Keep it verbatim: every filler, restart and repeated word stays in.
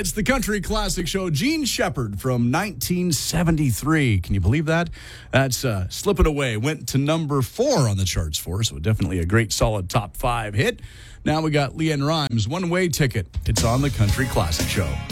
It's the Country Classic Show. Gene Shepard from nineteen seventy-three. Can you believe that? That's uh, Slipping Away. Went to number four on the charts for us, so definitely a great, solid top five hit. Now we got Leanne Rimes, One Way Ticket. It's on the Country Classic Show.